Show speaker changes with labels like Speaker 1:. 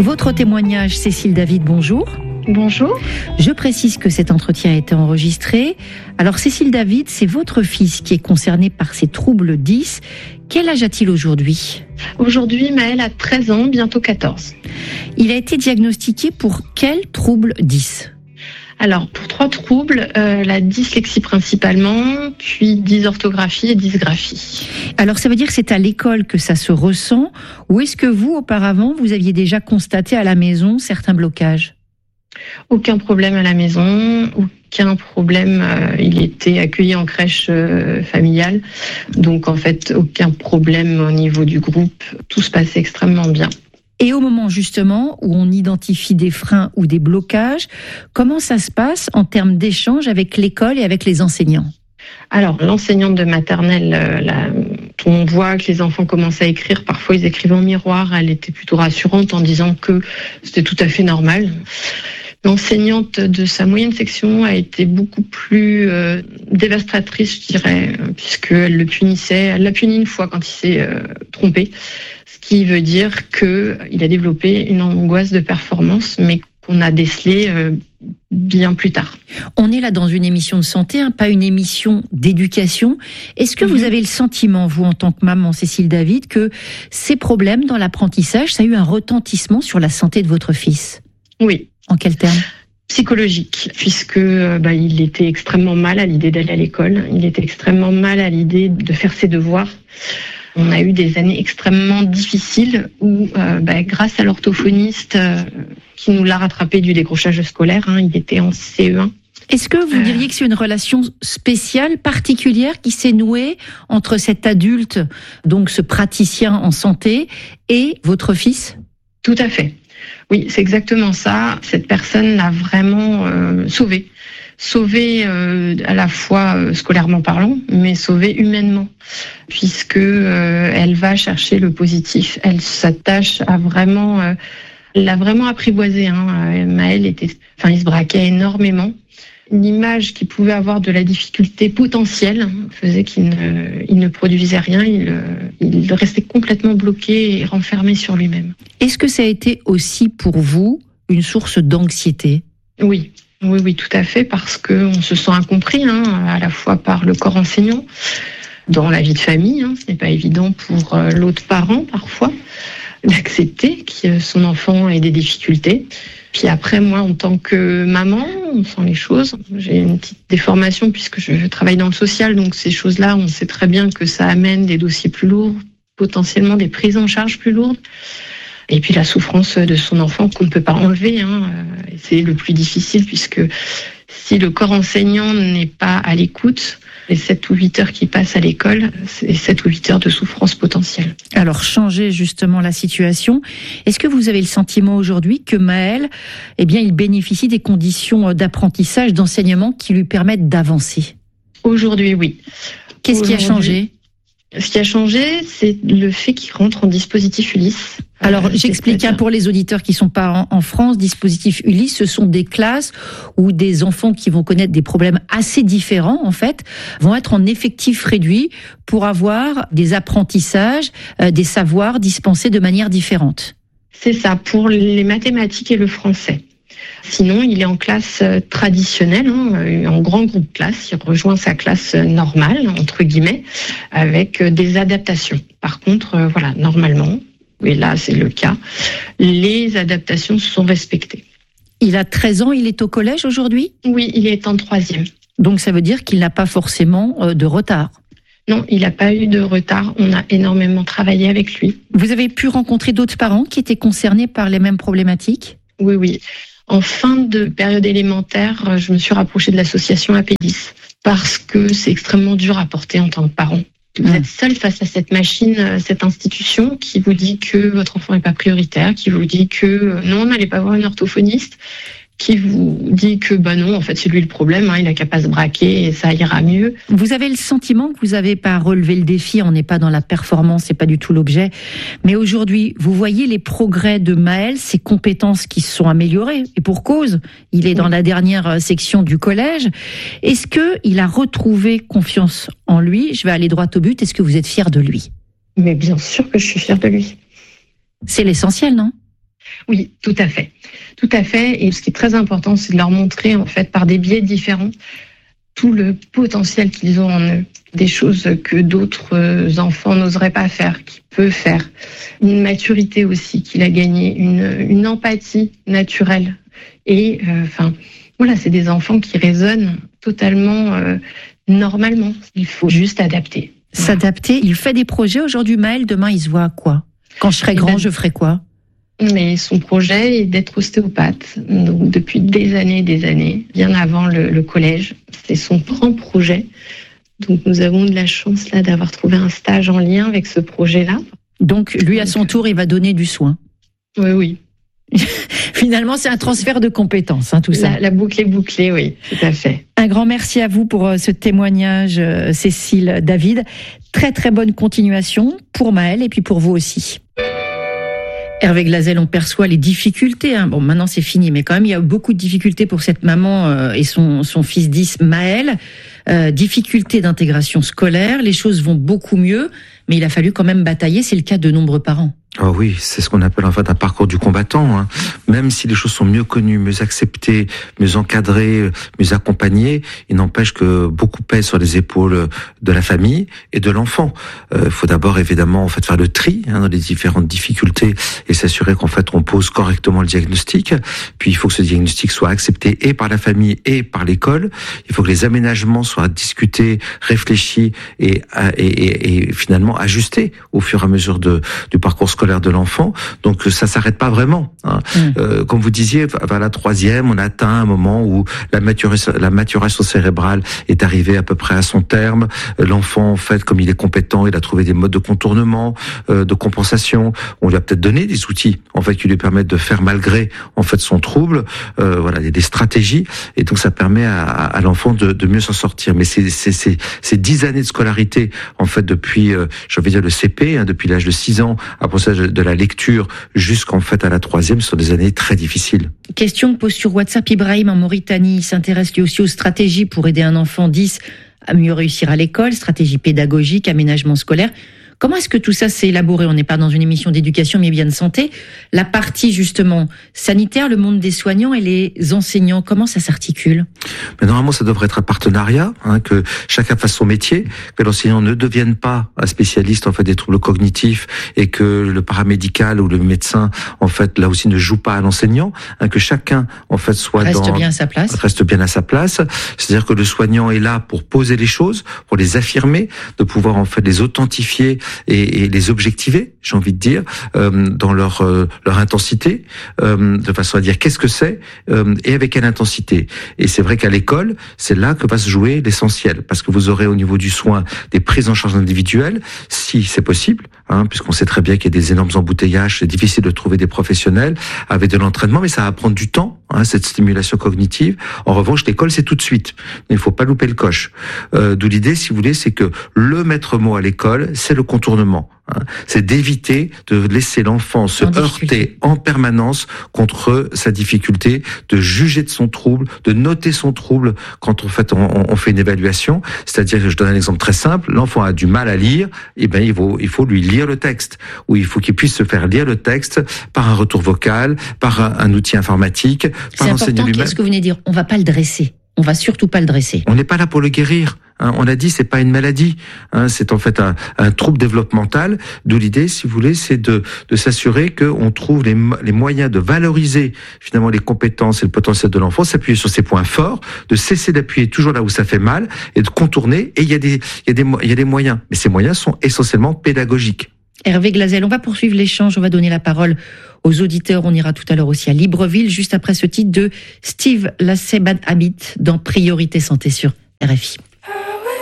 Speaker 1: Votre témoignage, Cécile David, bonjour.
Speaker 2: Bonjour.
Speaker 1: Je précise que cet entretien a été enregistré. Alors Cécile David, c'est votre fils qui est concerné par ces troubles 10. Quel âge a-t-il aujourd'hui ?
Speaker 2: Aujourd'hui, Maël a 13 ans, bientôt 14.
Speaker 1: Il a été diagnostiqué pour quel trouble 10 ?
Speaker 2: Alors, pour 3 troubles, la dyslexie principalement, puis dysorthographie et dysgraphie.
Speaker 1: Alors, ça veut dire que c'est à l'école que ça se ressent, ou est-ce que vous, auparavant, vous aviez déjà constaté à la maison certains blocages ?
Speaker 2: Aucun problème à la maison, aucun problème. Il était accueilli en crèche familiale, donc en fait, aucun problème au niveau du groupe. Tout se passait extrêmement bien.
Speaker 1: Et au moment justement où on identifie des freins ou des blocages, comment ça se passe en termes d'échange avec l'école et avec les enseignants ?
Speaker 2: Alors, l'enseignante de maternelle, on voit que les enfants commencent à écrire. Parfois, ils écrivent en miroir. Elle était plutôt rassurante en disant que c'était tout à fait normal. L'enseignante de sa moyenne section a été beaucoup plus dévastatrice, je dirais, puisqu'elle le punissait. Elle l'a puni une fois quand il s'est trompé. Ce qui veut dire qu'il a développé une angoisse de performance, mais qu'on a décelé bien plus tard.
Speaker 1: On est là dans une émission de santé, pas une émission d'éducation. Est-ce que vous avez le sentiment, vous, en tant que maman, Cécile David, que ces problèmes dans l'apprentissage, ça a eu un retentissement sur la santé de votre fils ?
Speaker 2: Oui.
Speaker 1: En quels termes ?
Speaker 2: Psychologique, puisque il était extrêmement mal à l'idée d'aller à l'école. Il était extrêmement mal à l'idée de faire ses devoirs. On a eu des années extrêmement difficiles où, grâce à l'orthophoniste qui nous l'a rattrapé du décrochage scolaire, il était en CE1.
Speaker 1: Est-ce que vous diriez que c'est une relation spéciale, particulière, qui s'est nouée entre cet adulte, donc ce praticien en santé, et votre fils ?
Speaker 2: Tout à fait. Oui, c'est exactement ça. Cette personne l'a vraiment sauvé à la fois scolairement parlant, mais sauvé humainement, puisque elle va chercher le positif. Elle s'attache à vraiment, elle l'a vraiment apprivoisé. Maël il se braquait énormément. L'image qu'il pouvait avoir de la difficulté potentielle faisait qu'il ne produisait rien. Il restait complètement bloqué et renfermé sur lui-même.
Speaker 1: Est-ce que ça a été aussi pour vous une source d'anxiété ?
Speaker 2: Oui, tout à fait, parce qu'on se sent incompris, à la fois par le corps enseignant, dans la vie de famille. Ce n'est pas évident pour l'autre parent, parfois, d'accepter que son enfant ait des difficultés. Puis après, moi, en tant que maman, on sent les choses. J'ai une petite déformation puisque je travaille dans le social, donc ces choses-là, on sait très bien que ça amène des dossiers plus lourds, potentiellement des prises en charge plus lourdes. Et puis la souffrance de son enfant qu'on ne peut pas enlever, c'est le plus difficile puisque si le corps enseignant n'est pas à l'écoute, les 7 ou 8 heures qui passent à l'école, c'est 7 ou 8 heures de souffrance potentielle.
Speaker 1: Alors, changer justement la situation, est-ce que vous avez le sentiment aujourd'hui que Maël, il bénéficie des conditions d'apprentissage, d'enseignement qui lui permettent d'avancer ? Aujourd'hui,
Speaker 2: oui.
Speaker 1: Qu'est-ce qui a changé ?
Speaker 2: Ce qui a changé, c'est le fait qu'il rentre en dispositif Ulysse.
Speaker 1: Alors, j'explique pour les auditeurs qui sont pas en France, dispositif Ulysse, ce sont des classes où des enfants qui vont connaître des problèmes assez différents, en fait, vont être en effectif réduit pour avoir des apprentissages, des savoirs dispensés de manière différente.
Speaker 2: C'est ça, pour les mathématiques et le français. Sinon, il est en classe traditionnelle, en grand groupe classe. Il rejoint sa classe normale, entre guillemets, avec des adaptations. Par contre, normalement, et là c'est le cas, les adaptations sont respectées.
Speaker 1: Il a 13 ans, il est au collège aujourd'hui ?
Speaker 2: Oui, il est en 3e.
Speaker 1: Donc ça veut dire qu'il n'a pas forcément de retard ?
Speaker 2: Non, il n'a pas eu de retard. On a énormément travaillé avec lui.
Speaker 1: Vous avez pu rencontrer d'autres parents qui étaient concernés par les mêmes problématiques ?
Speaker 2: Oui. En fin de période élémentaire, je me suis rapprochée de l'association APDIS parce que c'est extrêmement dur à porter en tant que parent. Vous êtes seul face à cette machine, cette institution qui vous dit que votre enfant n'est pas prioritaire, qui vous dit que non, n'allez pas voir une orthophoniste, qui vous dit que non, en fait c'est lui le problème, il n'a qu'à pas se braquer et ça ira mieux.
Speaker 1: Vous avez le sentiment que vous n'avez pas relevé le défi, on n'est pas dans la performance, c'est pas du tout l'objet. Mais aujourd'hui, vous voyez les progrès de Maël, ses compétences qui se sont améliorées, et pour cause, il est dans la dernière section du collège. Est-ce qu'il a retrouvé confiance en lui ? Je vais aller droit au but, est-ce que vous êtes fier de lui ?
Speaker 2: Mais bien sûr que je suis fière de lui.
Speaker 1: C'est l'essentiel, non ?
Speaker 2: Oui, tout à fait. Tout à fait. Et ce qui est très important, c'est de leur montrer, en fait, par des biais différents, tout le potentiel qu'ils ont en eux. Des choses que d'autres enfants n'oseraient pas faire, qu'il peut faire. Une maturité aussi qu'il a gagnée, une empathie naturelle. Et, voilà, c'est des enfants qui raisonnent totalement normalement. Il faut juste adapter.
Speaker 1: S'adapter. Il fait des projets aujourd'hui, Maël. Demain, il se voit à quoi? Quand je serai grand, je ferai quoi?
Speaker 2: Mais son projet est d'être ostéopathe. Donc, depuis des années, bien avant le collège. C'est son grand projet. Donc, nous avons de la chance là d'avoir trouvé un stage en lien avec ce projet-là.
Speaker 1: Donc, lui, à son tour, il va donner du soin.
Speaker 2: Oui.
Speaker 1: Finalement, c'est un transfert de compétences, tout ça.
Speaker 2: La boucle est bouclée, oui, tout à fait.
Speaker 1: Un grand merci à vous pour ce témoignage, Cécile, David. Très, très bonne continuation pour Maël et puis pour vous aussi. Hervé Glazel, on perçoit les difficultés. Bon, maintenant c'est fini, mais quand même, il y a beaucoup de difficultés pour cette maman et son fils 10, Maël. Difficultés d'intégration scolaire, les choses vont beaucoup mieux, mais il a fallu quand même batailler, c'est le cas de nombreux parents.
Speaker 3: Oh oui, c'est ce qu'on appelle en fait un parcours du combattant. Même si les choses sont mieux connues, mieux acceptées, mieux encadrées, mieux accompagnées, il n'empêche que beaucoup pèse sur les épaules de la famille et de l'enfant. Il faut d'abord évidemment en fait faire le tri dans les différentes difficultés et s'assurer qu'en fait on pose correctement le diagnostic. Puis il faut que ce diagnostic soit accepté et par la famille et par l'école. Il faut que les aménagements soient discutés, réfléchis et finalement ajustés au fur et à mesure du parcours scolaire de l'enfant. Donc ça s'arrête pas vraiment. Comme vous disiez, à la 3e, on atteint un moment où la maturation cérébrale est arrivée à peu près à son terme. L'enfant, en fait, comme il est compétent, il a trouvé des modes de contournement, de compensation. On lui a peut-être donné des outils, en fait, qui lui permettent de faire malgré, en fait, son trouble. Voilà, il y a des stratégies, et donc ça permet à l'enfant de mieux s'en sortir. Mais c'est 10 années de scolarité, en fait, depuis, je vais dire le CP, depuis l'âge de 6 ans, après ça, de la lecture jusqu'en fait à la 3e, ce sont des années très difficiles.
Speaker 1: Question que pose sur WhatsApp Ibrahim en Mauritanie. Il s'intéresse lui aussi aux stratégies pour aider un enfant 10 à mieux réussir à l'école, stratégie pédagogique, aménagement scolaire. Comment est-ce que tout ça s'est élaboré? On n'est pas dans une émission d'éducation, mais bien de santé. La partie, justement, sanitaire, le monde des soignants et les enseignants, comment ça s'articule?
Speaker 3: Mais normalement, ça devrait être un partenariat, que chacun fasse son métier, que l'enseignant ne devienne pas un spécialiste, en fait, des troubles cognitifs et que le paramédical ou le médecin, en fait, là aussi, ne joue pas à l'enseignant, que chacun, en fait, reste bien à sa place. C'est-à-dire que le soignant est là pour poser les choses, pour les affirmer, de pouvoir, en fait, les authentifier et les objectiver, j'ai envie de dire, dans leur intensité, de façon à dire qu'est-ce que c'est et avec quelle intensité. Et c'est vrai qu'à l'école, c'est là que va se jouer l'essentiel, parce que vous aurez au niveau du soin des prises en charge individuelles, si c'est possible, puisqu'on sait très bien qu'il y a des énormes embouteillages, c'est difficile de trouver des professionnels avec de l'entraînement, mais ça va prendre du temps, cette stimulation cognitive. En revanche, l'école, c'est tout de suite. Il ne faut pas louper le coche. D'où l'idée, si vous voulez, c'est que le maître mot à l'école, c'est le contournement. C'est d'éviter de laisser l'enfant se heurter en permanence contre sa difficulté, de juger de son trouble, de noter son trouble quand en fait on fait une évaluation. C'est-à-dire, je donne un exemple très simple, l'enfant a du mal à lire, et ben il faut lui lire le texte, ou il faut qu'il puisse se faire lire le texte par un retour vocal, par un outil informatique, par l'enseignant lui-même.
Speaker 1: Qu'est-ce que vous venez de dire? On va pas le dresser. On va surtout pas le dresser.
Speaker 3: On n'est pas là pour le guérir. On a dit, c'est pas une maladie. C'est en fait un trouble développemental. D'où l'idée, si vous voulez, c'est de s'assurer qu'on trouve les moyens de valoriser finalement les compétences et le potentiel de l'enfant, s'appuyer sur ses points forts, de cesser d'appuyer toujours là où ça fait mal et de contourner. Et il y a des moyens. Mais ces moyens sont essentiellement pédagogiques.
Speaker 1: Hervé Glazel, on va poursuivre l'échange, on va donner la parole aux auditeurs. On ira tout à l'heure aussi à Libreville, juste après ce titre de Steve Lassebad Habit dans Priorité Santé sur RFI.